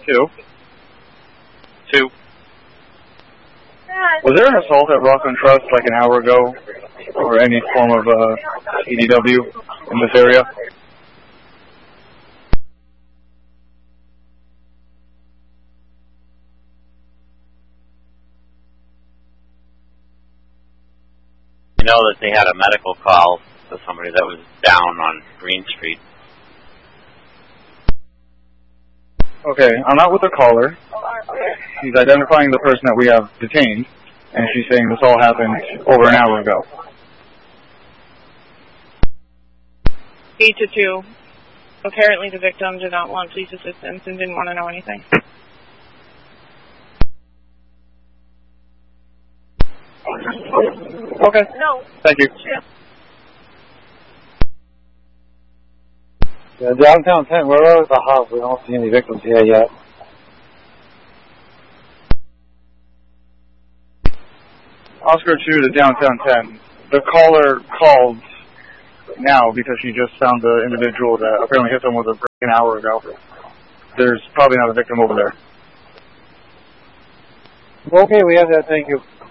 Two. Two. Was there an assault at Rockland Trust like an hour ago, or any form of CDW in this area? I know that they had a medical call to somebody that was down on Green Street. Okay, I'm not with the caller. She's identifying the person that we have detained, and she's saying this all happened over an hour ago. 8 to 2. Apparently the victim did not want police assistance and didn't want to know anything. Okay. No. Thank you. Yeah, downtown 10, we're at the house. We don't see any victims here yet. Oscar 2 to downtown 10. The caller called now because she just found the individual that apparently hit them with a brick an hour ago. There's probably not a victim over there. Okay, we have that. Thank you.